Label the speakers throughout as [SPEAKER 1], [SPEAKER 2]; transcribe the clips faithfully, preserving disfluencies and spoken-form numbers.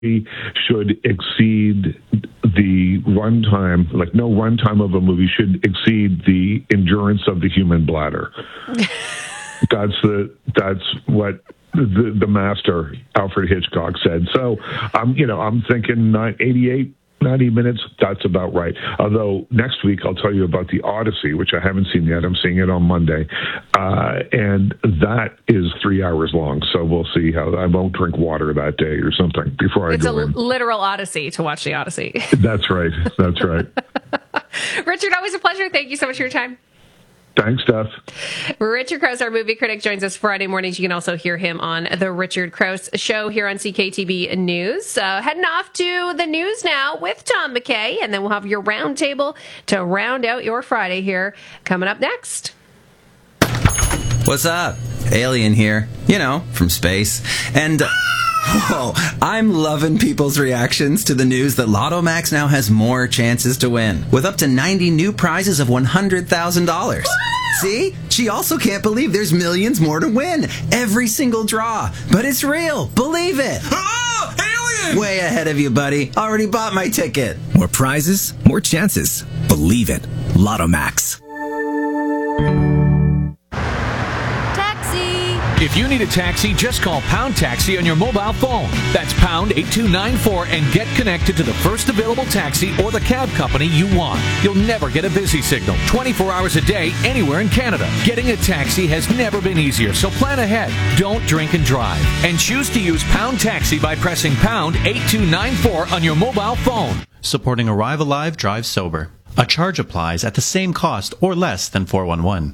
[SPEAKER 1] should exceed the runtime, like no runtime of a movie should exceed the endurance of the human bladder. that's the that's what the, the master Alfred Hitchcock said. So I'm you know I'm thinking eighty-eight, ninety minutes. That's about right. Although next week I'll tell you about the Odyssey, which I haven't seen yet. I'm seeing it on Monday, uh, and that is three hours long. So we'll see how. I won't drink water that day or something before I
[SPEAKER 2] it's
[SPEAKER 1] go
[SPEAKER 2] a
[SPEAKER 1] in.
[SPEAKER 2] literal Odyssey to watch the Odyssey.
[SPEAKER 1] That's right. That's right.
[SPEAKER 2] Richard, always a pleasure. Thank you so much for your time.
[SPEAKER 1] Thanks, Steph.
[SPEAKER 2] Richard Crouse, our movie critic, joins us Friday mornings. You can also hear him on The Richard Crouse Show here on C K T B News. Uh, heading off to the news now with Tom McKay, and then we'll have your roundtable to round out your Friday here coming up next.
[SPEAKER 3] What's up? Alien here, you know, from space. And... Whoa, I'm loving people's reactions to the news that Lotto Max now has more chances to win, with up to ninety new prizes of one hundred thousand dollars. See? She also can't believe there's millions more to win. Every single draw. But it's real. Believe it.
[SPEAKER 4] Oh, alien!
[SPEAKER 3] Way ahead of you, buddy. Already bought my ticket.
[SPEAKER 4] More prizes, more chances. Believe it. Lotto Max.
[SPEAKER 5] If you need a taxi, just call Pound Taxi on your mobile phone. That's pound eight two nine four and get connected to the first available taxi or the cab company you want. You'll never get a busy signal, twenty-four hours a day, anywhere in Canada. Getting a taxi has never been easier, so plan ahead. Don't drink and drive. And choose to use Pound Taxi by pressing pound eight two nine four on your mobile phone.
[SPEAKER 6] Supporting Arrive Alive, Drive Sober. A charge applies at the same cost or less than four one one.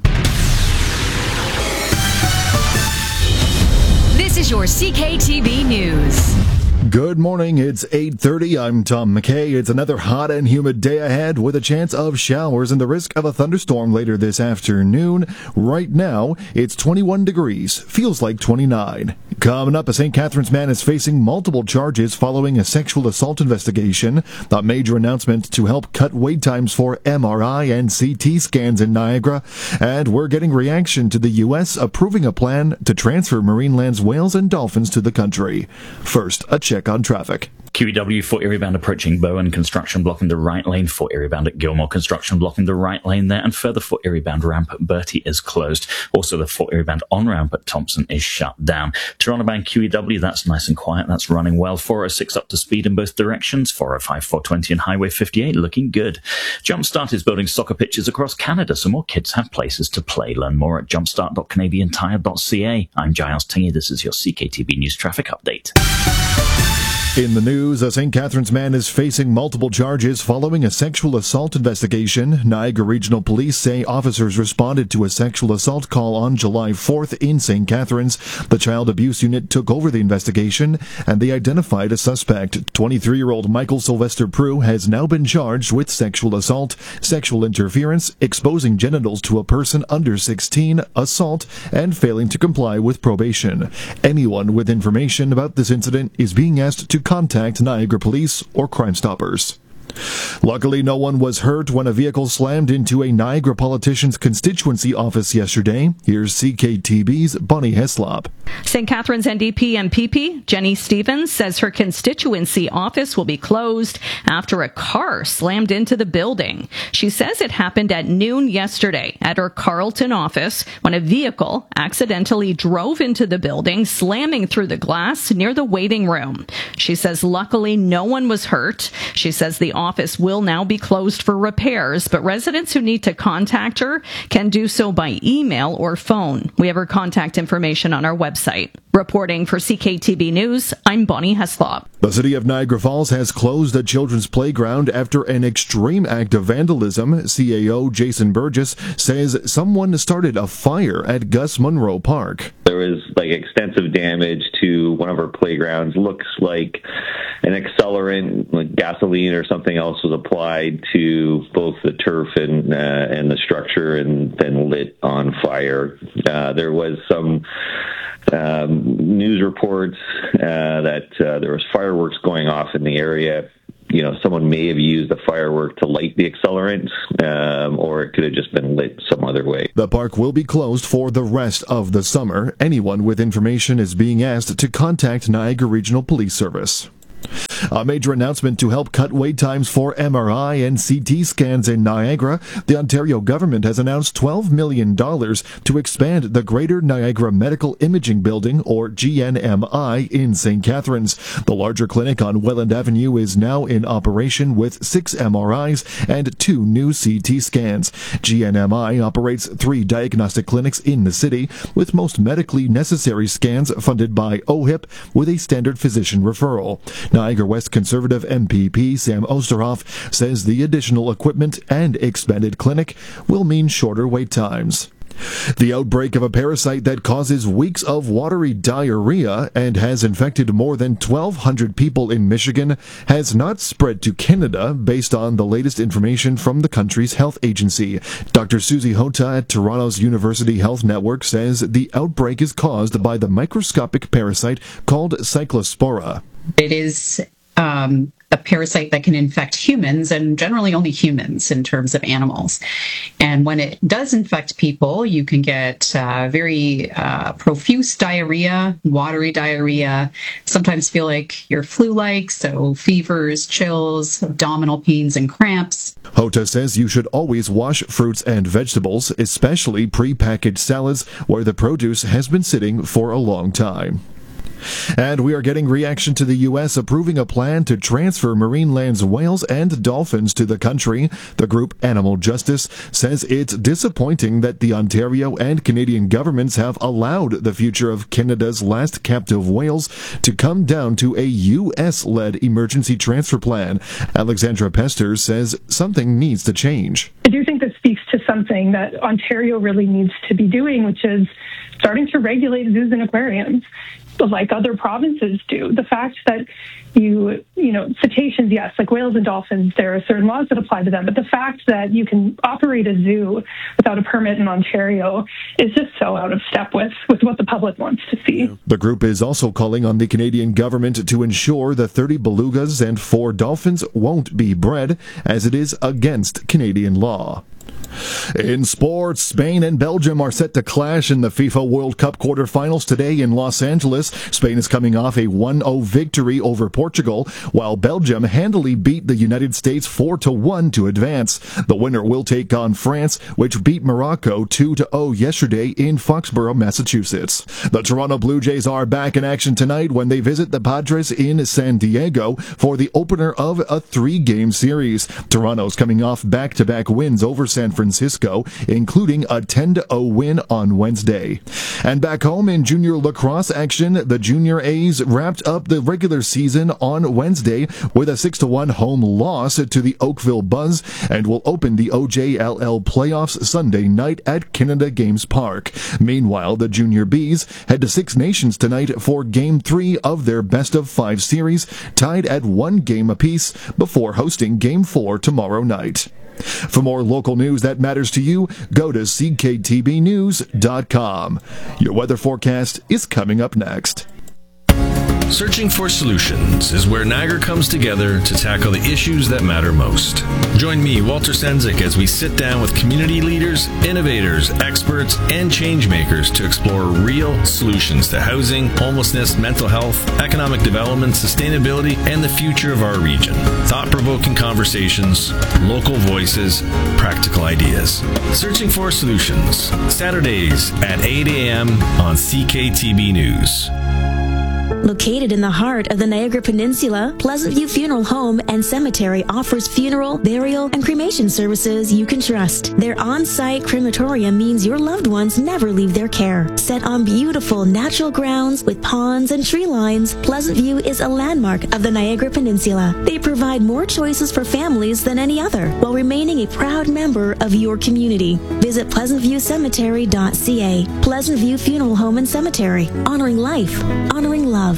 [SPEAKER 7] This is your C K T B News.
[SPEAKER 8] Good morning, it's eight thirty. I'm Tom McKay. It's another hot and humid day ahead with a chance of showers and the risk of a thunderstorm later this afternoon. Right now, it's twenty-one degrees. Feels like twenty-nine. Coming up, a Saint Catharines man is facing multiple charges following a sexual assault investigation. A major announcement to help cut wait times for M R I and C T scans in Niagara. And we're getting reaction to the U S approving a plan to transfer Marineland's whales and dolphins to the country. First, a check on traffic.
[SPEAKER 9] Q E W for Erie-bound approaching Bowen, construction blocking the right lane. For Erie-bound at Gilmore, construction blocking the right lane there. And further, for Erie-bound ramp at Bertie is closed. Also, the for Erie-bound on-ramp at Thompson is shut down. Toronto-bound Q E W, that's nice and quiet. That's running well. four oh six up to speed in both directions. four oh five, four twenty and Highway fifty-eight looking good. Jumpstart is building soccer pitches across Canada so more kids have places to play. Learn more at jumpstart dot canadian tire dot c a. I'm Giles Tingy. This is your C K T B News Traffic Update.
[SPEAKER 8] In the news, a Saint Catharines man is facing multiple charges following a sexual assault investigation. Niagara Regional Police say officers responded to a sexual assault call on July fourth in Saint Catharines. The Child Abuse Unit took over the investigation, and they identified a suspect. twenty-three-year-old Michael Sylvester Prue has now been charged with sexual assault, sexual interference, exposing genitals to a person under sixteen, assault, and failing to comply with probation. Anyone with information about this incident is being asked to contact Niagara Police or Crime Stoppers. Luckily, no one was hurt when a vehicle slammed into a Niagara politician's constituency office yesterday. Here's C K T B's Bonnie Heslop.
[SPEAKER 10] Saint Catharines N D P M P P Jenny Stevens says her constituency office will be closed after a car slammed into the building. She says it happened at noon yesterday at her Carleton office when a vehicle accidentally drove into the building, slamming through the glass near the waiting room. She says luckily no one was hurt. She says the office will now be closed for repairs, but residents who need to contact her can do so by email or phone. We have her contact information on our website. Reporting for C K T B News, I'm Bonnie Heslop.
[SPEAKER 8] The city of Niagara Falls has closed a children's playground after an extreme act of vandalism. C A O Jason Burgess says someone started a fire at Gus Munro Park.
[SPEAKER 11] There was like extensive damage to one of our playgrounds. Looks like an accelerant, like gasoline or something else, was applied to both the turf and uh, and the structure, and then lit on fire. Uh, there was some um, news reports uh, that uh, there was fireworks going off in the area. You know, someone may have used the firework to light the accelerant, um, or it could have just been lit some other way.
[SPEAKER 8] The park will be closed for the rest of the summer. Anyone with information is being asked to contact Niagara Regional Police Service. A major announcement to help cut wait times for M R I and C T scans in Niagara. The Ontario government has announced twelve million dollars to expand the Greater Niagara Medical Imaging Building, or G N M I, in Saint Catharines. The larger clinic on Welland Avenue is now in operation with six M R Is and two new C T scans. G N M I operates three diagnostic clinics in the city, with most medically necessary scans funded by O H I P with a standard physician referral. Niagara West Conservative M P P Sam Osterhoff says the additional equipment and expanded clinic will mean shorter wait times. The outbreak of a parasite that causes weeks of watery diarrhea and has infected more than twelve hundred people in Michigan has not spread to Canada, based on the latest information from the country's health agency. Doctor Susie Hota at Toronto's University Health Network says the outbreak is caused by the microscopic parasite called Cyclospora.
[SPEAKER 12] It is um, a parasite that can infect humans, and generally only humans in terms of animals. And when it does infect people, you can get uh, very uh, profuse diarrhea, watery diarrhea, sometimes feel like you're flu-like, so fevers, chills, abdominal pains, and cramps.
[SPEAKER 8] Hota says you should always wash fruits and vegetables, especially pre-packaged salads, where the produce has been sitting for a long time. And we are getting reaction to the U S approving a plan to transfer Marineland's whales and dolphins to the country. The group Animal Justice says it's disappointing that the Ontario and Canadian governments have allowed the future of Canada's last captive whales to come down to a U S-led emergency transfer plan. Alexandra Pester says something needs to change.
[SPEAKER 13] I do think this speaks to something that Ontario really needs to be doing, which is starting to regulate zoos and aquariums like other provinces do. The fact that you, you know, cetaceans, yes, like whales and dolphins, there are certain laws that apply to them, but the fact that you can operate a zoo without a permit in Ontario is just so out of step with, with what the public wants to see.
[SPEAKER 8] The group is also calling on the Canadian government to ensure the thirty belugas and four dolphins won't be bred, as it is against Canadian law. In sports, Spain and Belgium are set to clash in the FIFA World Cup quarterfinals today in Los Angeles. Spain is coming off a one oh victory over Portugal, while Belgium handily beat the United States four to one to advance. The winner will take on France, which beat Morocco two to oh yesterday in Foxborough, Massachusetts. The Toronto Blue Jays are back in action tonight when they visit the Padres in San Diego for the opener of a three-game series. Toronto's coming off back-to-back wins over San Francisco, including a ten to oh win on Wednesday. And back home in junior lacrosse action, the Junior A's wrapped up the regular season on Wednesday with a six to one home loss to the Oakville Buzz and will open the O J L L playoffs Sunday night at Canada Games Park. Meanwhile, the Junior Bees head to Six Nations tonight for Game three of their best-of-five series, tied at one game apiece, before hosting Game four tomorrow night. For more local news that matters to you, go to C K T B news dot com. Your weather forecast is coming up next.
[SPEAKER 14] Searching for Solutions is where Niagara comes together to tackle the issues that matter most. Join me, Walter Senzik, as we sit down with community leaders, innovators, experts, and changemakers to explore real solutions to housing, homelessness, mental health, economic development, sustainability, and the future of our region. Thought-provoking conversations, local voices, practical ideas. Searching for Solutions, Saturdays at eight a.m. on C K T B News.
[SPEAKER 15] Located in the heart of the Niagara Peninsula, Pleasant View Funeral Home and Cemetery offers funeral, burial, and cremation services you can trust. Their on-site crematorium means your loved ones never leave their care. Set on beautiful natural grounds with ponds and tree lines, Pleasant View is a landmark of the Niagara Peninsula. They provide more choices for families than any other, while remaining a proud member of your community. Visit pleasant view cemetery dot c a. Pleasant View Funeral Home and Cemetery, honoring life, honoring love.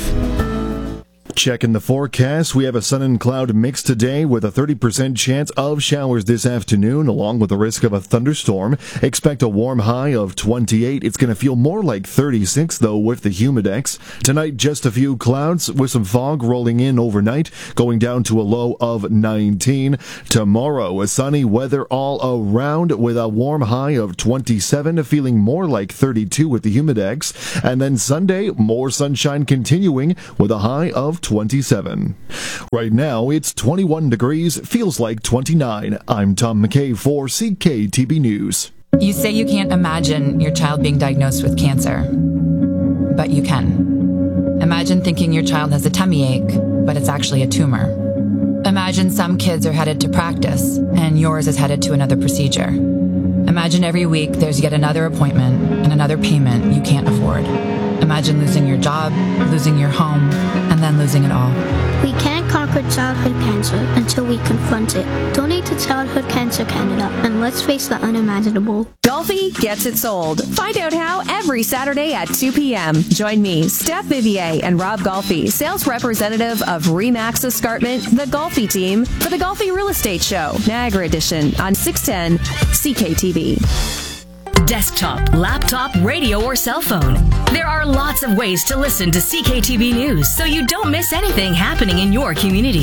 [SPEAKER 8] Checking the forecast, we have a sun and cloud mix today with a thirty percent chance of showers this afternoon, along with the risk of a thunderstorm. Expect a warm high of twenty-eight. It's going to feel more like thirty-six, though, with the humidex. Tonight, just a few clouds with some fog rolling in overnight, going down to a low of nineteen. Tomorrow, a sunny weather all around with a warm high of twenty-seven, feeling more like thirty-two with the humidex. And then Sunday, more sunshine continuing with a high of twenty-seven. Right now, it's twenty-one degrees, feels like twenty-nine. I'm Tom McKay for C K T B News.
[SPEAKER 16] You say you can't imagine your child being diagnosed with cancer, but you can. Imagine thinking your child has a tummy ache, but it's actually a tumor. Imagine some kids are headed to practice, and yours is headed to another procedure. Imagine every week there's yet another appointment and another payment you can't afford. Imagine losing your job, losing your home, and then losing it all.
[SPEAKER 17] We can't conquer childhood cancer until we confront it. Donate to Childhood Cancer Canada, and let's face the unimaginable.
[SPEAKER 18] Golfi gets it sold. Find out how every Saturday at two p.m. Join me, Steph Vivier, and Rob Golfi, sales representative of Remax Escarpment, the Golfi team, for the Golfi Real Estate Show, Niagara Edition, on six ten C K T V.
[SPEAKER 7] Desktop, laptop, radio, or cell phone. There are lots of ways to listen to C K T V News so you don't miss anything happening in your community.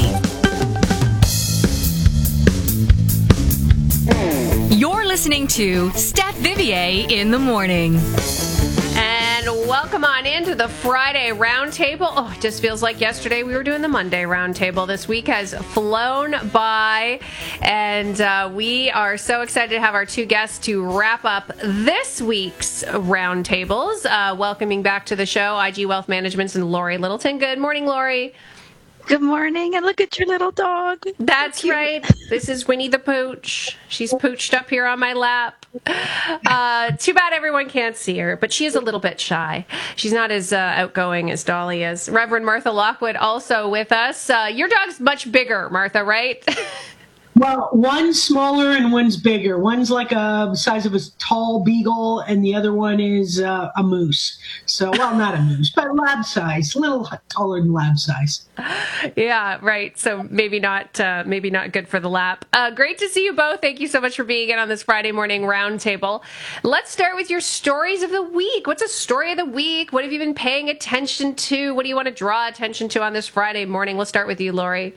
[SPEAKER 7] You're listening to Steph Vivier in the Morning.
[SPEAKER 2] And welcome on into the Friday Roundtable. Oh, it just feels like yesterday we were doing the Monday Roundtable. This week has flown by, and uh, we are so excited to have our two guests to wrap up this week's Roundtables. Uh, welcoming back to the show, I G Wealth Management's and Lori Littleton. Good morning, Lori.
[SPEAKER 19] Good morning, and look at your little dog.
[SPEAKER 2] That's right. This is Winnie the Pooch. She's pooched up here on my lap. Uh, too bad everyone can't see her, but she is a little bit shy. She's not as uh, outgoing as Dolly is. Reverend Martha Lockwood also with us. Uh, your dog's much bigger, Martha, right?
[SPEAKER 20] Well, one's smaller and one's bigger. One's like a size of a tall beagle, and the other one is uh, a moose. So, well, not a moose, but lab size, a little taller than lab size.
[SPEAKER 2] Yeah, right. So maybe not, uh, maybe not good for the lap. Uh, great to see you both. Thank you so much for being in on this Friday morning roundtable. Let's start with your stories of the week. What's a story of the week? What have you been paying attention to? What do you want to draw attention to on this Friday morning? We'll start with you, Lori.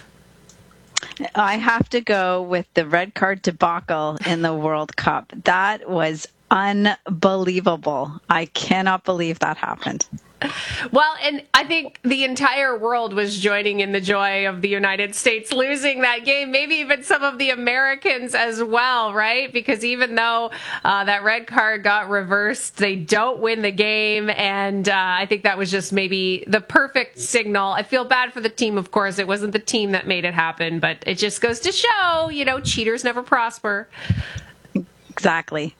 [SPEAKER 19] I have to go with the red card debacle in the World Cup. That was unbelievable. I cannot believe that happened.
[SPEAKER 2] Well, and I think the entire world was joining in the joy of the United States losing that game, maybe even some of the Americans as well, right? Because even though uh, that red card got reversed, they don't win the game. And uh, I think that was just maybe the perfect signal. I feel bad for the team, of course. It wasn't the team that made it happen, but it just goes to show, you know, cheaters never prosper.
[SPEAKER 19] Exactly.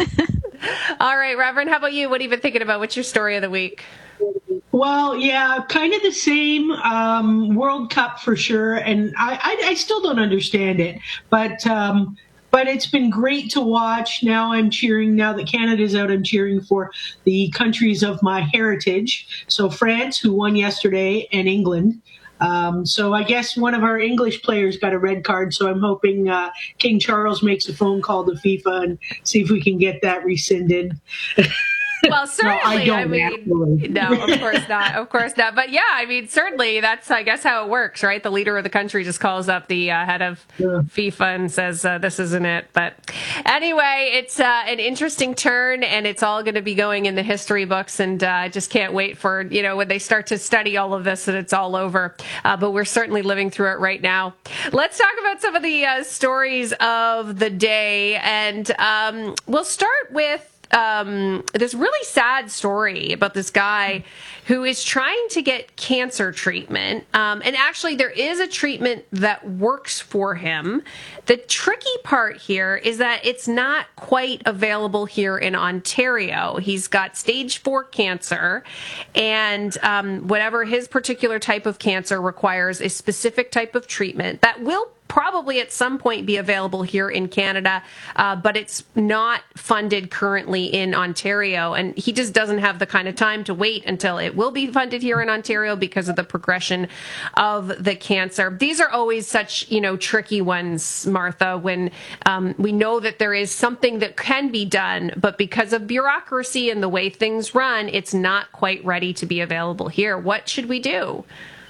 [SPEAKER 2] All right, Reverend, how about you? What have you been thinking about? What's your story of the week?
[SPEAKER 20] Well, yeah, kind of the same. Um, World Cup for sure, and I, I, I still don't understand it, but um, but it's been great to watch. Now I'm cheering. Now that Canada's out, I'm cheering for the countries of my heritage. So France, who won yesterday, and England. Um, so I guess one of our English players got a red card. So I'm hoping uh, King Charles makes a phone call to FIFA and see if we can get that rescinded.
[SPEAKER 2] Well, certainly.
[SPEAKER 20] No, I don't
[SPEAKER 2] I mean,
[SPEAKER 20] actually.
[SPEAKER 2] no, of course not. Of course not. But yeah, I mean, certainly that's, I guess, how it works, right? The leader of the country just calls up the uh, head of yeah. FIFA and says, uh, this isn't it. But anyway, it's uh, an interesting turn, and it's all going to be going in the history books. And I uh, just can't wait for, you know, when they start to study all of this, that it's all over. Uh, but we're certainly living through it right now. Let's talk about some of the uh, stories of the day. And um, we'll start with Um, this really sad story about this guy who is trying to get cancer treatment. Um, and actually, there is a treatment that works for him. The tricky part here is that it's not quite available here in Ontario. He's got stage four cancer, and um, whatever his particular type of cancer requires a specific type of treatment that will probably at some point be available here in Canada, uh, but it's not funded currently in Ontario. And he just doesn't have the kind of time to wait until it will be funded here in Ontario because of the progression of the cancer. These are always such, you know, tricky ones, Martha, when um, we know that there is something that can be done, but because of bureaucracy and the way things run, it's not quite ready to be available here. What should we do?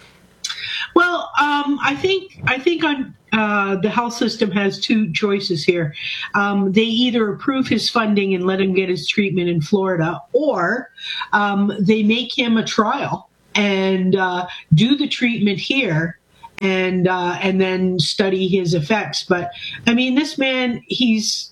[SPEAKER 20] Well, um, I think I think on uh, the health system has two choices here. Um, they either approve his funding and let him get his treatment in Florida, or um, they make him a trial and uh, do the treatment here and uh, and then study his effects. But I mean, this man, he's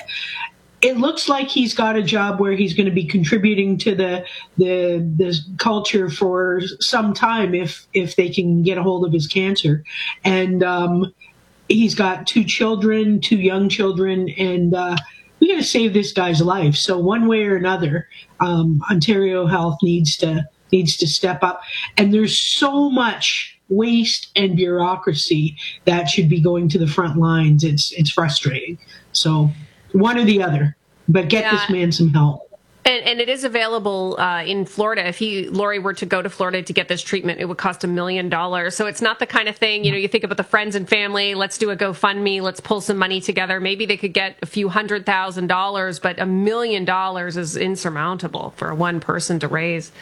[SPEAKER 20] it looks like he's got a job where he's going to be contributing to the the the culture for some time if if they can get a hold of his cancer. And um, he's got two children, two young children, and uh, we got to save this guy's life. So one way or another, um, Ontario Health needs to needs to step up. And there's so much waste and bureaucracy that should be going to the front lines. It's it's frustrating. So one or the other, but get yeah. this man some help.
[SPEAKER 2] And, and it is available uh, in Florida. If he, Lori, were to go to Florida to get this treatment, it would cost a million dollars. So it's not the kind of thing, you know, you think about the friends and family, let's do a GoFundMe, let's pull some money together. Maybe they could get a few hundred thousand dollars, but a million dollars is insurmountable for one person to raise.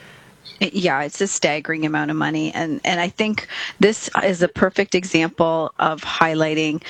[SPEAKER 19] Yeah, it's a staggering amount of money. And, and I think this is a perfect example of highlighting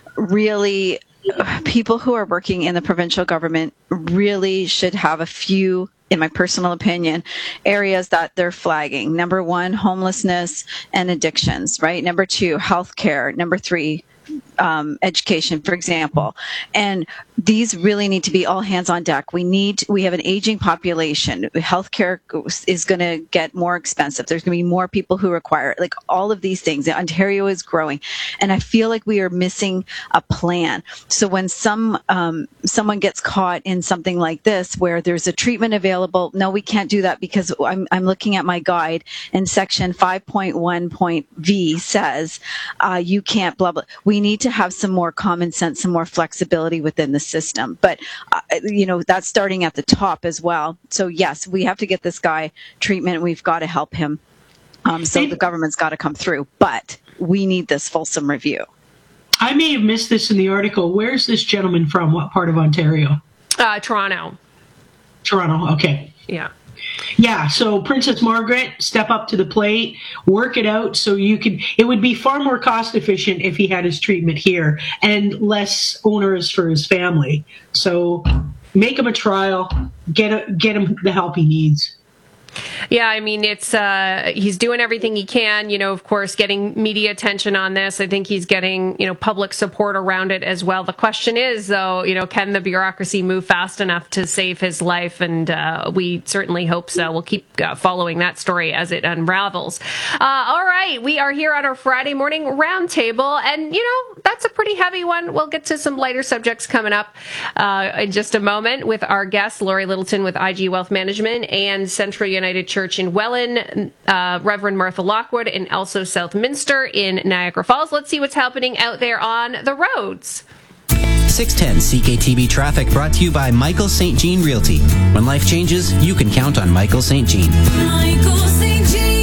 [SPEAKER 19] really people who are working in the provincial government really should have a few, in my personal opinion, areas that they're flagging. Number one, homelessness and addictions, right? Number two, healthcare. Number three, um, education, for example. And these really need to be all hands on deck. We need, we have an aging population. Healthcare is going to get more expensive. There's going to be more people who require it. Like all of these things. Ontario is growing. And I feel like we are missing a plan. So when some, um, someone gets caught in something like this, where there's a treatment available, no, we can't do that because I'm, I'm looking at my guide and section five point one point V says, uh, you can't blah, blah. We need to have some more common sense, some more flexibility within the system. But, uh, you know, that's starting at the top as well. So, yes, we have to get this guy treatment. We've got to help him. Um, so the government's got to come through. But we need this fulsome review.
[SPEAKER 20] I may have missed this in the article. Where's this gentleman from? What part of Ontario?
[SPEAKER 2] Uh, Toronto.
[SPEAKER 20] Toronto, okay.
[SPEAKER 2] Yeah.
[SPEAKER 20] Yeah, so Princess Margaret, step up to the plate, work it out so you can, it would be far more cost efficient if he had his treatment here and less onerous for his family. So make him a trial, get a, get him the help he needs.
[SPEAKER 2] Yeah, I mean, it's uh, he's doing everything he can, you know, of course, getting media attention on this. I think he's getting, you know, public support around it as well. The question is, though, you know, can the bureaucracy move fast enough to save his life? And uh, we certainly hope so. We'll keep uh, following that story as it unravels. Uh, all right, we are here on our Friday morning roundtable. And, you know, that's a pretty heavy one. We'll get to some lighter subjects coming up uh, in just a moment with our guest, Lori Littleton with I G Wealth Management and Central United Church in Welland, uh, Reverend Martha Lockwood, and also Southminster in Niagara Falls. Let's see what's happening out there on the roads.
[SPEAKER 21] six ten C K T B traffic brought to you by Michael Saint Jean Realty. When life changes, you can count on Michael Saint Jean.
[SPEAKER 9] Michael Saint Jean.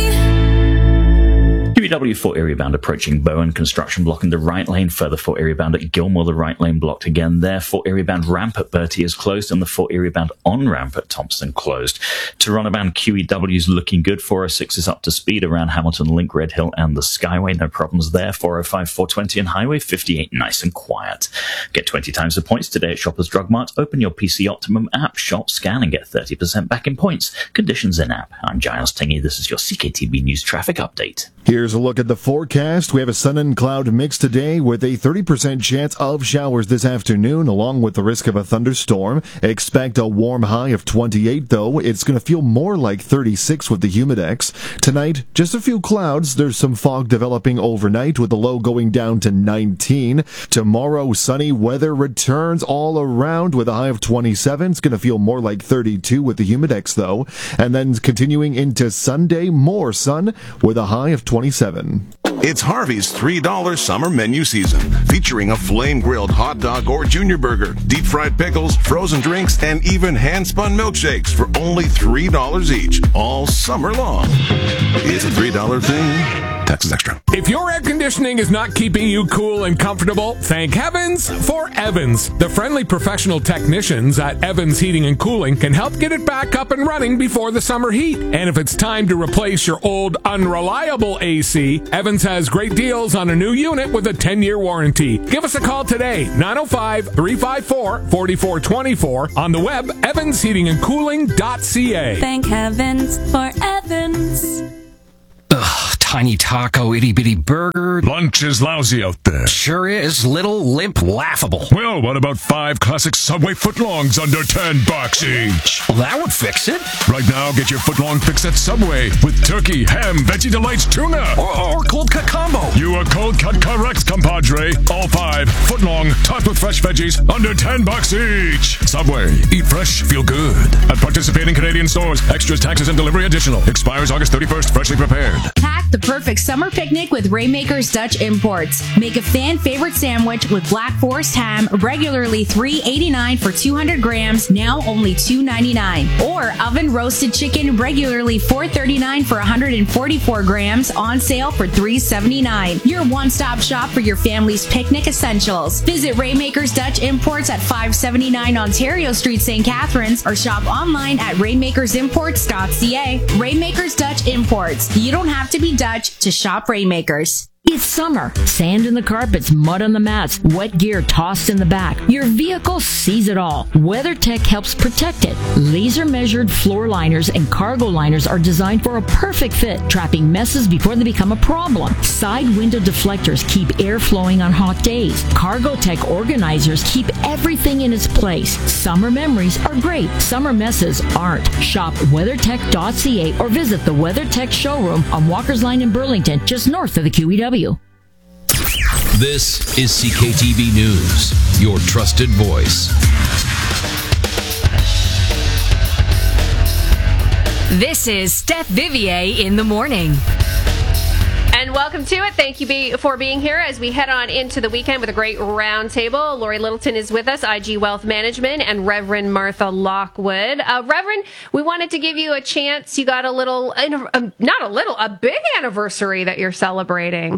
[SPEAKER 9] Q E W four area bound approaching Bowen, construction blocking the right lane. Further four area bound at Gilmore, the right lane blocked again there. four area bound ramp at Bertie is closed and the four area bound on ramp at Thompson closed. Toronto bound Q E W is looking good. four oh six is up to speed around Hamilton Link, Red Hill and the Skyway. No problems there. four oh five, four twenty and Highway fifty-eight nice and quiet. Get twenty times the points today at Shoppers Drug Mart. Open your P C Optimum app, shop, scan and get thirty percent back in points. Conditions in app. I'm Giles Tingy. This is your C K T B News Traffic Update.
[SPEAKER 8] Here's a look at the forecast. We have a sun and cloud mix today with a thirty percent chance of showers this afternoon, along with the risk of a thunderstorm. Expect a warm high of twenty-eight, though. It's going to feel more like thirty-six with the humidex. Tonight, just a few clouds. There's some fog developing overnight with the low going down to nineteen. Tomorrow, sunny weather returns all around with a high of twenty-seven. It's going to feel more like thirty-two with the humidex, though. And then continuing into Sunday, more sun with a high of twenty-seven.
[SPEAKER 22] It's Harvey's three dollar summer menu season, featuring a flame-grilled hot dog or junior burger, deep-fried pickles, frozen drinks, and even hand-spun milkshakes for only three dollars each, all summer long. It's a three dollar thing. Taxes extra.
[SPEAKER 1] If your air conditioning is not keeping you cool and comfortable, thank heavens for Evans. The friendly professional technicians at Evans Heating and Cooling can help get it back up and running before the summer heat. And if it's time to replace your old unreliable A C, Evans has great deals on a new unit with a ten-year warranty. Give us a call today, nine oh five, three five four, four four two four, on the web, evans heating and cooling dot c a.
[SPEAKER 3] Thank heavens for Evans.
[SPEAKER 23] Ugh, tiny taco, itty bitty burger.
[SPEAKER 24] Lunch is lousy out there.
[SPEAKER 23] Sure is. Little, limp, laughable.
[SPEAKER 24] Well, what about five classic Subway footlongs under ten bucks each?
[SPEAKER 23] Well, that would fix it.
[SPEAKER 24] Right now, get your footlong fix at Subway with turkey, ham, veggie delights, tuna.
[SPEAKER 23] Or, or cold cut combo.
[SPEAKER 24] You are cold cut correct, compadre. All five footlong, topped with fresh veggies, under ten bucks each. Subway. Eat fresh, feel good. At participating Canadian stores. Extras, taxes, and delivery additional. Expires August thirty-first. Freshly prepared.
[SPEAKER 25] Pack the perfect summer picnic with Rainmakers Dutch Imports. Make a fan favorite sandwich with Black Forest ham, regularly three dollars and eighty-nine cents for two hundred grams, now only two dollars and ninety-nine cents. Or oven roasted chicken, regularly four dollars and thirty-nine cents for one hundred forty-four grams, on sale for three dollars and seventy-nine cents. Your one-stop shop for your family's picnic essentials. Visit Rainmakers Dutch Imports at five seventy-nine Ontario Street, Saint Catharines, or shop online at rainmakers imports dot c a. Rainmakers Dutch Imports. You don't have to be Dutch to shop Rainmakers.
[SPEAKER 26] It's summer. Sand in the carpets, mud on the mats, wet gear tossed in the back. Your vehicle sees it all. WeatherTech helps protect it. Laser-measured floor liners and cargo liners are designed for a perfect fit, trapping messes before they become a problem. Side window deflectors keep air flowing on hot days. CargoTech organizers keep everything in its place. Summer memories are great. Summer messes aren't. Shop weathertech dot c a or visit the WeatherTech showroom on Walker's Line in Burlington, just north of the Q E W.
[SPEAKER 27] This is C K T V News, your trusted voice.
[SPEAKER 7] This is Steph Vivier in the morning.
[SPEAKER 2] And welcome to it. Thank you be, for being here as we head on into the weekend with a great roundtable. Lori Littleton is with us, I G Wealth Management, and Reverend Martha Lockwood. Uh, Reverend, we wanted to give you a chance. You got a little, uh, not a little, a big anniversary that you're celebrating.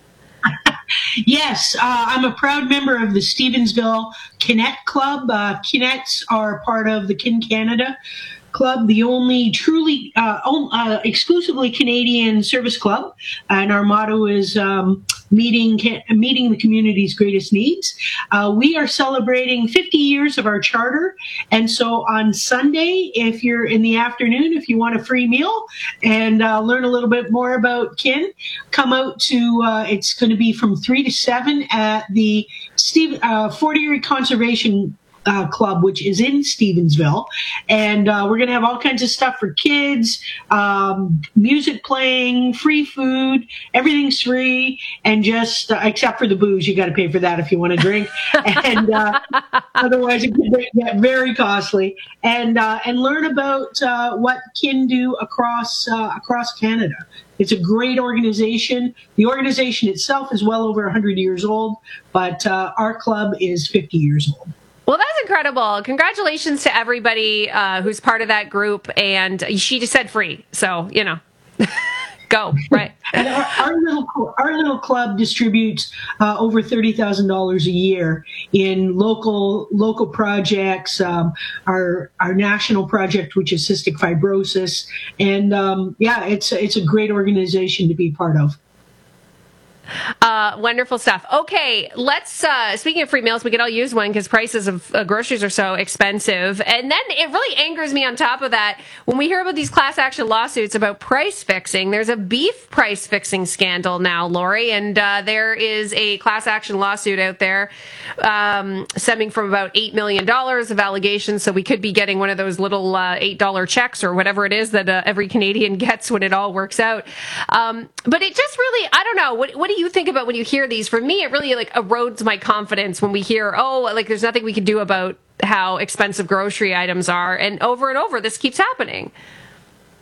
[SPEAKER 20] Yes, uh, I'm a proud member of the Stevensville Kinet Club. Uh, Kinets are part of the Kin Canada Club, the only truly uh, uh, exclusively Canadian service club, and our motto is um, meeting meeting the community's greatest needs. Uh, we are celebrating fifty years of our charter, and so on Sunday, if you're in the afternoon, if you want a free meal and uh, learn a little bit more about Kin, come out to. Uh, it's going to be from three to seven at the Steve uh, Fort Erie Conservation Uh, club, which is in Stevensville, and uh, we're going to have all kinds of stuff for kids, um, music playing, free food, everything's free, and just uh, except for the booze, you got to pay for that if you want to drink, and uh, otherwise it could get very costly. And uh, and learn about uh, what Kin do across uh, across Canada. It's a great organization. The organization itself is well over one hundred years old, but uh, our club is fifty years old.
[SPEAKER 2] Well, that's incredible. Congratulations to everybody uh, who's part of that group. And she just said free. So, you know, go, right?
[SPEAKER 20] And our, our, little, our little club distributes uh, over thirty thousand dollars a year in local local projects, um, our our national project, which is cystic fibrosis. And, um, yeah, it's, it's a great organization to be part of.
[SPEAKER 2] Uh, wonderful stuff. Okay, let's, uh, speaking of free meals, we could all use one because prices of uh, groceries are so expensive. And then it really angers me on top of that when we hear about these class action lawsuits about price fixing. There's a beef price fixing scandal now, Lori, and uh, there is a class action lawsuit out there um, stemming from about eight million dollars of allegations. So we could be getting one of those little uh, eight dollar checks or whatever it is that uh, every Canadian gets when it all works out. Um, but it just really, I don't know, what, what do you you think about when you hear these? For me, it really like erodes my confidence when we hear, oh, like there's nothing we can do about how expensive grocery items are. And over and over, this keeps happening.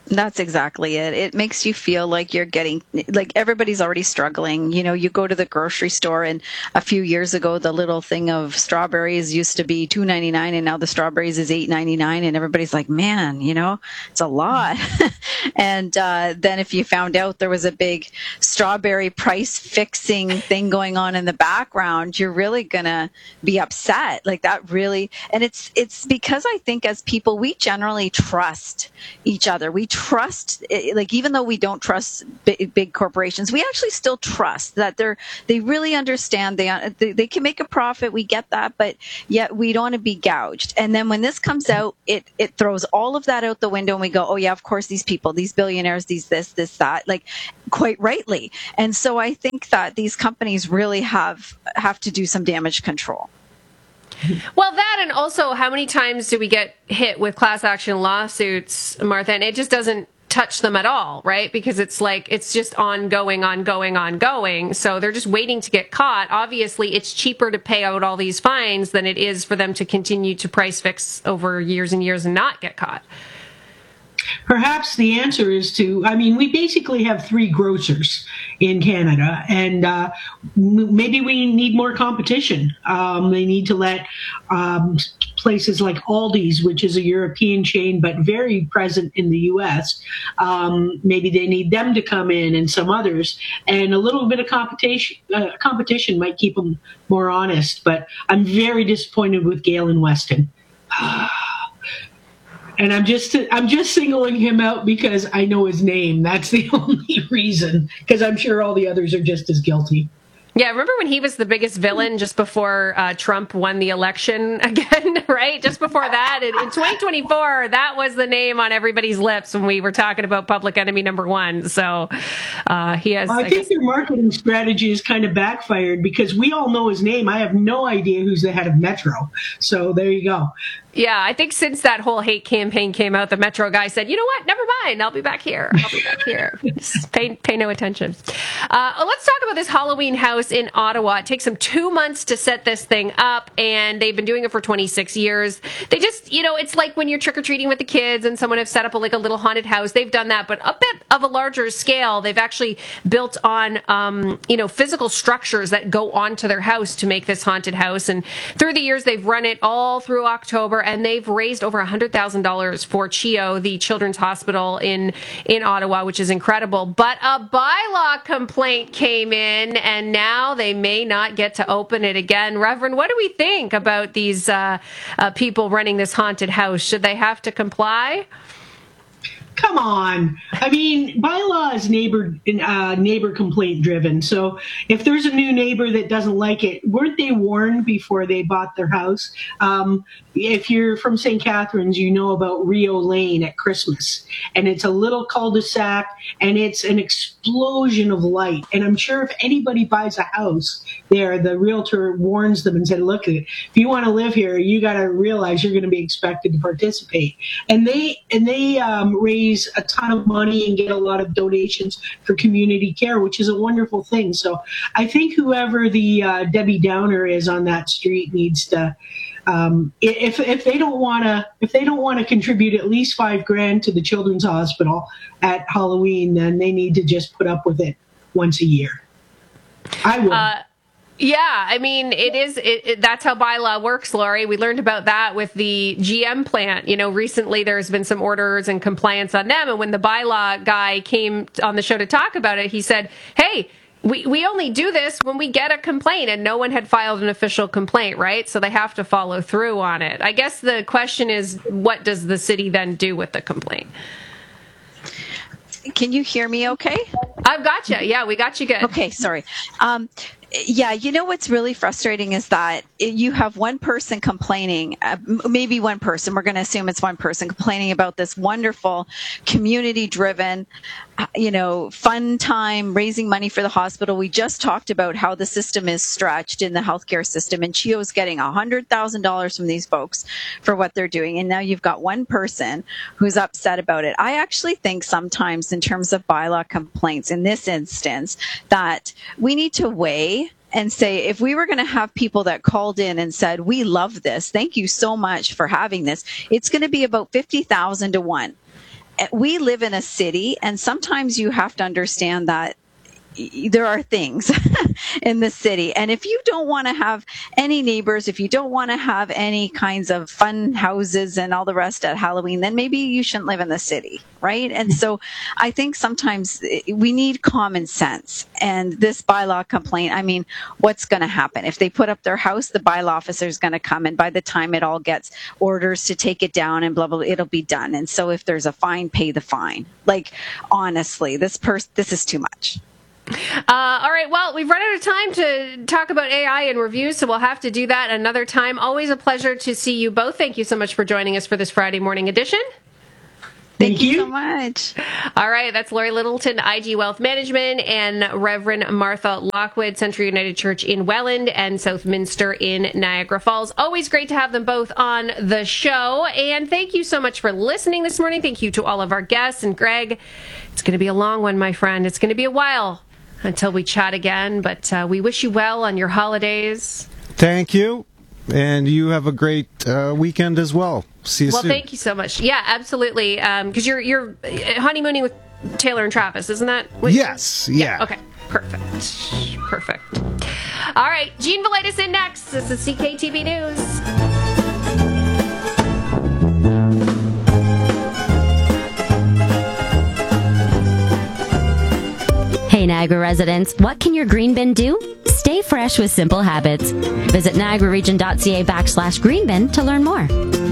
[SPEAKER 19] That's exactly it. It makes you feel like you're getting, like everybody's already struggling. You know, you go to the grocery store, and a few years ago, the little thing of strawberries used to be two ninety-nine, and now the strawberries is eight ninety-nine, and everybody's like, man, you know, it's a lot. And uh, then if you found out there was a big strawberry price fixing thing going on in the background, you're really gonna be upset. Like that really, and it's it's because I think as people, we generally trust each other. We trust, like, even though we don't trust big, big corporations, we actually still trust that they're they really understand they, they they can make a profit. We get that, but yet we don't want to be gouged. And then when this comes out, it it throws all of that out the window, and we go, oh yeah, of course, these people, these billionaires, these this this that, like, quite rightly. And so I think that these companies really have have to do some damage control.
[SPEAKER 2] Well, that, and also how many times do we get hit with class action lawsuits, Martha, and it just doesn't touch them at all, right? Because it's like, it's just ongoing, ongoing, ongoing. So they're just waiting to get caught. Obviously, it's cheaper to pay out all these fines than it is for them to continue to price fix over years and years and not get caught.
[SPEAKER 20] Perhaps the answer is to, I mean, we basically have three grocers in Canada, and uh, m- maybe we need more competition. Um, they need to let um, places like Aldi's, which is a European chain but very present in the U S, um, maybe they need them to come in, and some others. And a little bit of competition, uh, competition might keep them more honest. But I'm very disappointed with Galen Weston. And I'm just I'm just singling him out because I know his name. That's the only reason, because I'm sure all the others are just as guilty.
[SPEAKER 2] Yeah, remember when he was the biggest villain just before uh, Trump won the election again, right? Just before that, in, in twenty twenty-four, that was the name on everybody's lips when we were talking about public enemy number one. So uh, he has...
[SPEAKER 20] Well, I, I think guess, their marketing strategy is kind of backfired, because we all know his name. I have no idea who's the head of Metro. So there you go.
[SPEAKER 2] Yeah, I think since that whole hate campaign came out, the Metro guy said, you know what, never mind, I'll be back here. I'll be back here. Just pay, pay no attention. Uh, let's talk about this Halloween house in Ottawa. It takes them two months to set this thing up, and they've been doing it for twenty-six years. They just, you know, it's like when you're trick-or-treating with the kids and someone has set up a, like a little haunted house. They've done that, but a bit of a larger scale. They've actually built on, um, you know, physical structures that go onto their house to make this haunted house. And through the years, they've run it all through October, and they've raised over one hundred thousand dollars for CHEO, the Children's Hospital in, in Ottawa, which is incredible. But a bylaw complaint came in, and now they may not get to open it again. Reverend, what do we think about these uh, uh, people running this haunted house? Should they have to comply?
[SPEAKER 20] Come on. I mean, bylaw is neighbor uh, neighbor complaint driven. So if there's a new neighbor that doesn't like it, weren't they warned before they bought their house? Um, if you're from Saint Catharines, you know about Rio Lane at Christmas. And it's a little cul-de-sac, and it's an explosion of light. And I'm sure if anybody buys a house there, the realtor warns them and said, look, if you want to live here, you got to realize you're going to be expected to participate. And they, and they um, raise a ton of money and get a lot of donations for community care, which is a wonderful thing. So I think whoever the uh, Debbie Downer is on that street needs to, um, if if they don't want to, if they don't want to contribute at least five grand to the Children's Hospital at Halloween, then they need to just put up with it once a year. I will.
[SPEAKER 2] Uh- Yeah, I mean, it is, it, it, that's how bylaw works, Lori. We learned about that with the G M plant. You know, recently there's been some orders and compliance on them. And when the bylaw guy came on the show to talk about it, he said, hey, we, we only do this when we get a complaint, and no one had filed an official complaint, right? So they have to follow through on it. I guess the question is, what does the city then do with the complaint?
[SPEAKER 19] Can you hear me okay?
[SPEAKER 2] I've got you. Yeah, we got you good.
[SPEAKER 19] Okay, sorry. Um, yeah, you know what's really frustrating is that you have one person complaining, uh, maybe one person, we're going to assume it's one person complaining about this wonderful community-driven, you know, fun time raising money for the hospital. We just talked about how the system is stretched in the healthcare system, and CHEO is getting one hundred thousand dollars from these folks for what they're doing. And now you've got one person who's upset about it. I actually think sometimes in terms of bylaw complaints, in this instance, that we need to weigh and say, if we were going to have people that called in and said, we love this, thank you so much for having this, it's going to be about fifty thousand to one. we live in a city, and sometimes you have to understand that there are things in the city. And if you don't want to have any neighbors, if you don't want to have any kinds of fun houses and all the rest at Halloween, then maybe you shouldn't live in the city, right? And so I think sometimes we need common sense. And this bylaw complaint, I mean, what's going to happen? If they put up their house, the bylaw officer is going to come, and by the time it all gets orders to take it down and blah, blah, blah, it'll be done. And so if there's a fine, pay the fine. Like, honestly, this person, this is too much.
[SPEAKER 2] Uh, all right, well, we've run out of time to talk about A I and reviews, so we'll have to do that another time. Always a pleasure to see you both. Thank you so much for joining us for this Friday morning edition.
[SPEAKER 19] Thank, Thank you. you so much.
[SPEAKER 2] All right, that's Lori Littleton, I G Wealth Management, and Reverend Martha Lockwood, Central United Church in Welland and Southminster in Niagara Falls. Always great to have them both on the show. And thank you so much for listening this morning. Thank you to all of our guests. And Greg, it's going to be a long one, my friend. It's going to be a while until we chat again, but uh, we wish you well on your holidays.
[SPEAKER 4] Thank you, and you have a great uh, weekend as well. See you
[SPEAKER 2] well,
[SPEAKER 4] soon.
[SPEAKER 2] Well, thank you so much. Yeah, absolutely, because um, you're you're honeymooning with Taylor and Travis, isn't that? What
[SPEAKER 4] yes, yeah.
[SPEAKER 2] yeah. Okay, perfect, perfect. All right, Jean Velitis in next. This is C K T V News.
[SPEAKER 5] Hey Niagara residents, what can your green bin do? Stay fresh with simple habits. Visit niagararegion.ca backslash green bin to learn more.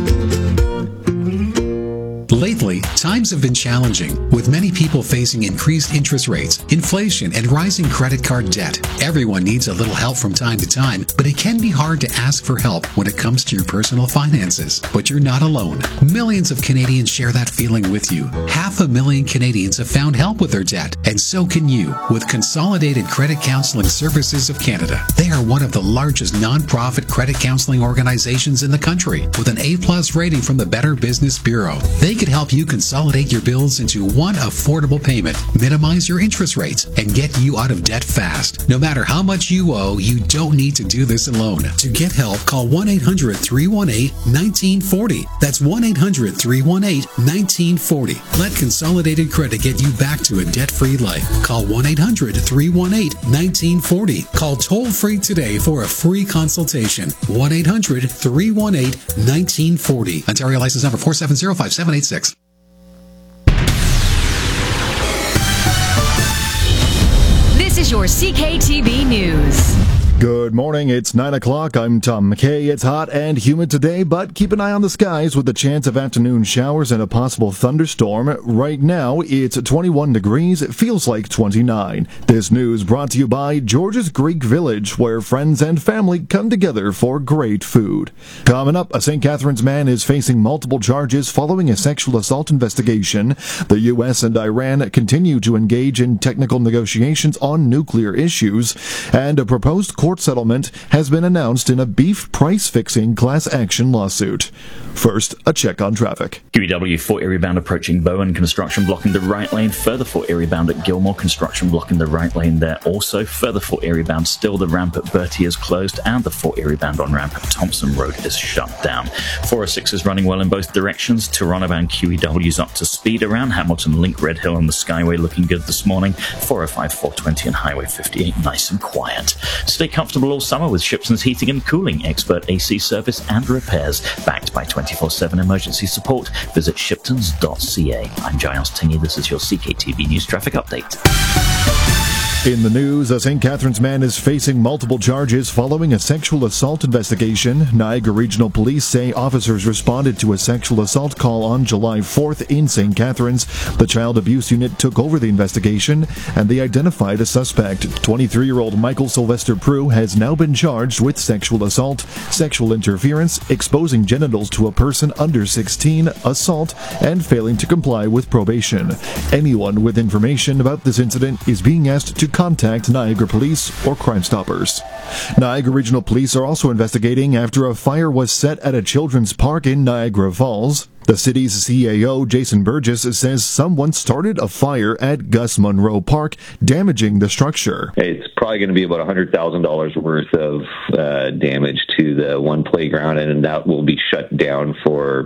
[SPEAKER 6] Lately, times have been challenging, with many people facing increased interest rates, inflation, and rising credit card debt. Everyone needs a little help from time to time, but it can be hard to ask for help when it comes to your personal finances. But you're not alone. Millions of Canadians share that feeling with you. Half a million Canadians have found help with their debt, and so can you with Consolidated Credit Counseling Services of Canada. They are one of the largest nonprofit credit counseling organizations in the country, with an A-plus rating from the Better Business Bureau. They could help you consolidate your bills into one affordable payment, minimize your interest rates, and get you out of debt fast. No matter how much you owe, you don't need to do this alone. To get help, call one eight hundred, three one eight, one nine four zero. That's one eight hundred, three one eight, one nine four zero. Let Consolidated Credit get you back to a debt-free life. Call one eight hundred, three one eight, one nine four zero. Call toll-free today for a free consultation. one eight hundred, three one eight, one nine four zero. Ontario license number four seven zero, five seven eight six.
[SPEAKER 7] This is your C K T V News.
[SPEAKER 8] Good morning, it's nine o'clock. I'm Tom McKay. It's hot and humid today, but keep an eye on the skies with the chance of afternoon showers and a possible thunderstorm. Right now, it's twenty-one degrees. It feels like twenty-nine. This news brought to you by George's Greek Village, where friends and family come together for great food. Coming up, a Saint Catharines man is facing multiple charges following a sexual assault investigation. The U S and Iran continue to engage in technical negotiations on nuclear issues, and a proposed court Court settlement has been announced in a beef price-fixing class action lawsuit. First, a check on traffic.
[SPEAKER 9] Q E W Fort Erie bound approaching Bowen, construction blocking the right lane. Further Fort Erie bound at Gilmore, construction blocking the right lane there. Also, further Fort Erie bound, still the ramp at Bertie is closed, and the Fort Erie bound on ramp at Thompson Road is shut down. four oh six is running well in both directions. Toronto bound Q E W is up to speed around Hamilton Link, Red Hill, and the Skyway looking good this morning. four oh five, four twenty, and Highway fifty-eight nice and quiet. Stay comfortable all summer with Shipson's Heating and Cooling, expert A C service and repairs, backed by twenty-four seven emergency support. Visit shiptons dot c a. I'm Giles Tingy. This is your C K T V News Traffic Update.
[SPEAKER 8] In the news, a Saint Catharines man is facing multiple charges following a sexual assault investigation. Niagara Regional Police say officers responded to a sexual assault call on July fourth in Saint Catharines. The Child Abuse Unit took over the investigation, and they identified a suspect. twenty-three-year-old Michael Sylvester Prue has now been charged with sexual assault, sexual interference, exposing genitals to a person under sixteen, assault, and failing to comply with probation. Anyone with information about this incident is being asked to contact Niagara Police or Crime Stoppers. Niagara Regional Police are also investigating after a fire was set at a children's park in Niagara Falls. The city's C A O, Jason Burgess, says someone started a fire at Gus Munro Park, damaging the structure.
[SPEAKER 10] It's probably going to be about one hundred thousand dollars worth of uh, damage to the one playground, and that will be shut down for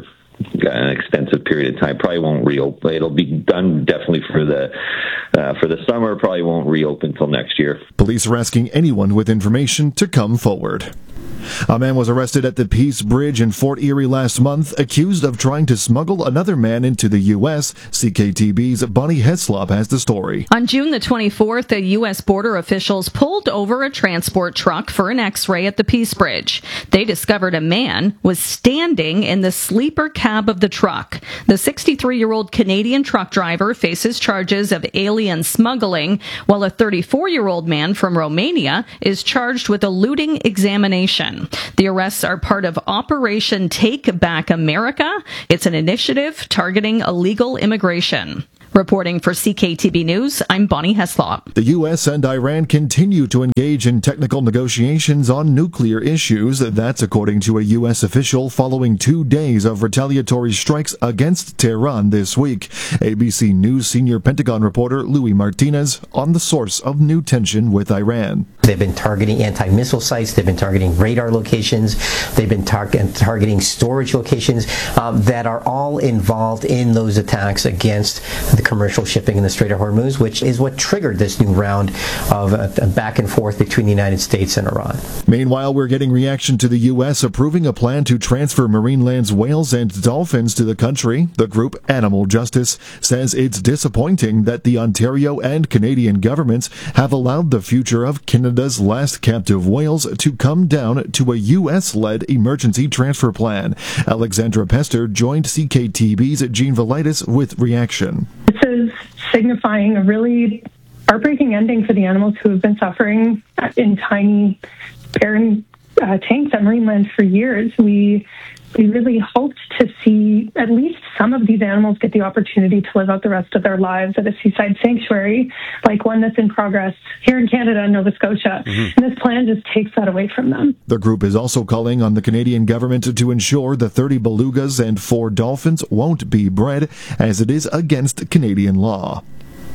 [SPEAKER 10] an extensive period of time. Probably won't reopen. It'll be done definitely for the uh, for the summer. Probably won't reopen until next year.
[SPEAKER 8] Police are asking anyone with information to come forward. A man was arrested at the Peace Bridge in Fort Erie last month, accused of trying to smuggle another man into the U S. C K T B's Bonnie Heslop has the story.
[SPEAKER 11] On June the twenty-fourth, the U S border officials pulled over a transport truck for an X-ray at the Peace Bridge. They discovered a man was standing in the sleeper cab of the truck. The sixty-three-year-old Canadian truck driver faces charges of alien smuggling, while a thirty-four-year-old man from Romania is charged with eluding examination. The arrests are part of Operation Take Back America. It's an initiative targeting illegal immigration. Reporting for C K T B News, I'm Bonnie Heslop.
[SPEAKER 8] The U S and Iran continue to engage in technical negotiations on nuclear issues. That's according to a U S official following two days of retaliatory strikes against Tehran this week. A B C News senior Pentagon reporter Louis Martinez on the source of new tension with Iran.
[SPEAKER 12] They've been targeting anti-missile sites. They've been targeting radar locations. They've been tar- targeting storage locations um, that are all involved in those attacks against the commercial shipping in the Strait of Hormuz, which is what triggered this new round of uh, back and forth between the United States and Iran.
[SPEAKER 8] Meanwhile, we're getting reaction to the U S approving a plan to transfer Marineland's whales and dolphins to the country. The group Animal Justice says it's disappointing that the Ontario and Canadian governments have allowed the future of Canada's last captive whales to come down to a U S-led emergency transfer plan. Alexandra Pester joined C K T B's Jean Velitis with reaction.
[SPEAKER 13] This is signifying a really heartbreaking ending for the animals who have been suffering in tiny, barren uh, tanks at Marineland for years. We we really hoped to see at least some of these animals get the opportunity to live out the rest of their lives at a seaside sanctuary, like one that's in progress here in Canada and Nova Scotia. Mm-hmm. And this plan just takes that away from them.
[SPEAKER 8] The group is also calling on the Canadian government to ensure the thirty belugas and four dolphins won't be bred, as it is against Canadian law.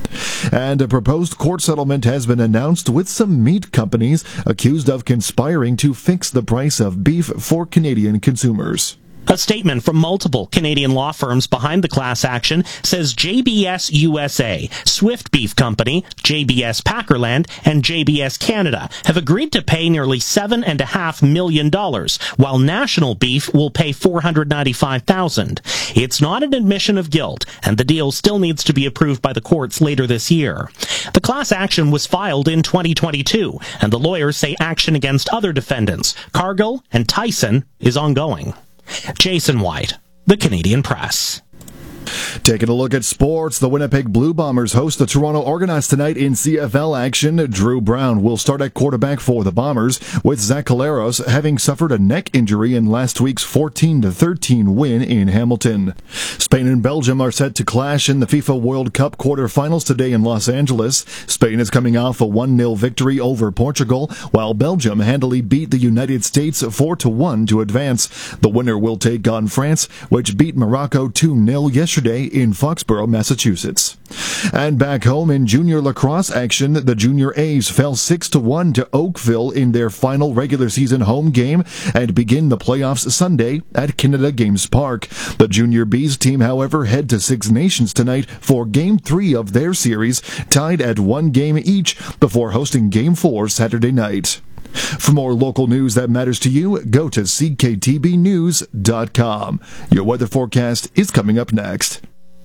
[SPEAKER 8] And a proposed court settlement has been announced with some meat companies accused of conspiring to fix the price of beef for Canadian consumers.
[SPEAKER 14] A statement from multiple Canadian law firms behind the class action says J B S U S A, Swift Beef Company, J B S Packerland, and J B S Canada have agreed to pay nearly seven point five million dollars, while National Beef will pay four hundred ninety-five thousand dollars. It's not an admission of guilt, and the deal still needs to be approved by the courts later this year. The class action was filed in twenty twenty-two, and the lawyers say action against other defendants, Cargill and Tyson, is ongoing. Jason White, The Canadian Press.
[SPEAKER 8] Taking a look at sports, the Winnipeg Blue Bombers host the Toronto Argonauts tonight in C F L action. Drew Brown will start at quarterback for the Bombers, with Zach Collaros having suffered a neck injury in last week's fourteen to thirteen win in Hamilton. Spain and Belgium are set to clash in the FIFA World Cup quarterfinals today in Los Angeles. Spain is coming off a one nil victory over Portugal, while Belgium handily beat the United States four to one to advance. The winner will take on France, which beat Morocco two nil yesterday in Foxborough, Massachusetts. And back home in junior lacrosse action, the Junior A's fell six to one to Oakville in their final regular season home game and begin the playoffs Sunday at Canada Games Park. The Junior B's team, however, head to Six Nations tonight for Game three of their series, tied at one game each, before hosting Game four Saturday night. For more local news that matters to you, go to C K T B news dot com. Your weather forecast is coming up next.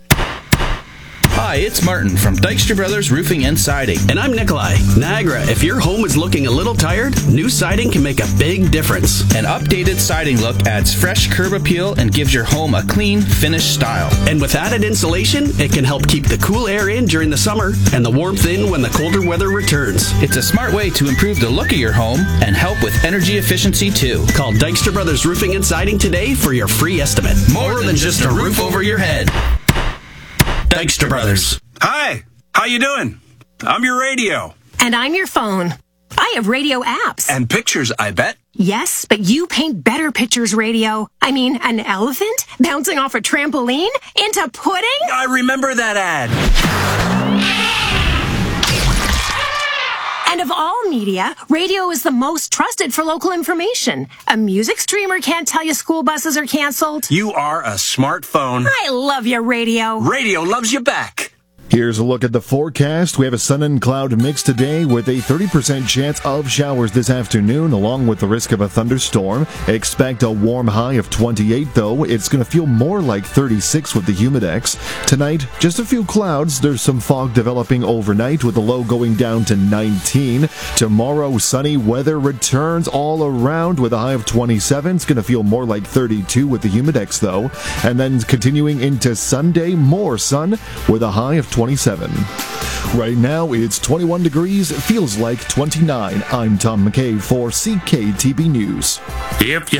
[SPEAKER 15] Hi, it's Martin from Dykstra Brothers Roofing and Siding.
[SPEAKER 16] And I'm Nikolai. Niagara, if your home is looking a little tired, new siding can make a big difference.
[SPEAKER 15] An updated siding look adds fresh curb appeal and gives your home a clean, finished style.
[SPEAKER 16] And with added insulation, it can help keep the cool air in during the summer and the warmth in when the colder weather returns.
[SPEAKER 15] It's a smart way to improve the look of your home and help with energy efficiency too.
[SPEAKER 16] Call Dykstra Brothers Roofing and Siding today for your free estimate.
[SPEAKER 15] More, More than, than just a roof over your head.
[SPEAKER 16] Dykstra Brothers.
[SPEAKER 17] Hi, how you doing? I'm your radio.
[SPEAKER 28] And I'm your phone. I have radio apps.
[SPEAKER 17] And pictures, I bet.
[SPEAKER 28] Yes, but you paint better pictures, radio. I mean, an elephant bouncing off a trampoline into pudding?
[SPEAKER 17] I remember that ad.
[SPEAKER 28] And of all media, radio is the most trusted for local information. A music streamer can't tell you school buses are canceled.
[SPEAKER 17] You are a smartphone.
[SPEAKER 28] I love your radio.
[SPEAKER 17] Radio loves you back.
[SPEAKER 8] Here's a look at the forecast. We have a sun and cloud mix today with a thirty percent chance of showers this afternoon, along with the risk of a thunderstorm. Expect a warm high of twenty-eight, though. It's going to feel more like thirty-six with the humidex. Tonight, just a few clouds. There's some fog developing overnight with the low going down to nineteen. Tomorrow, sunny weather returns all around with a high of twenty-seven. It's going to feel more like thirty-two with the humidex, though. And then continuing into Sunday, more sun with a high of twenty-seven. Right now, it's twenty-one degrees. It feels like twenty-nine. I'm Tom McKay for C K T B News.
[SPEAKER 17] If you